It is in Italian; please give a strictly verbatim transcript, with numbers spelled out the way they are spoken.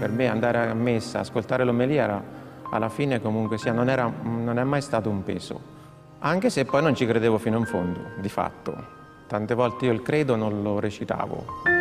per me andare a messa, ascoltare l'omelia, era, alla fine comunque sia, non, era, non è mai stato un peso. Anche se poi non ci credevo fino in fondo, di fatto. Tante volte io il credo non lo recitavo.